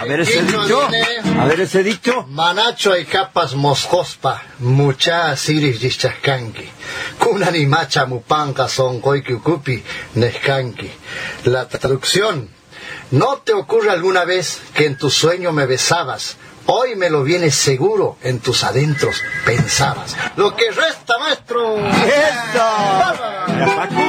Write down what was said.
ver ese dicho. A ver ese dicho. Manacho y capas moscospa, mucha siris yichascanqui. Kunani macha mupanca son koikiukupi nescanqui. La traducción: ¿no te ocurre alguna vez que en tu sueño me besabas? Hoy me lo vienes seguro, en tus adentros pensabas. Lo que resta, maestro. ¡Eso!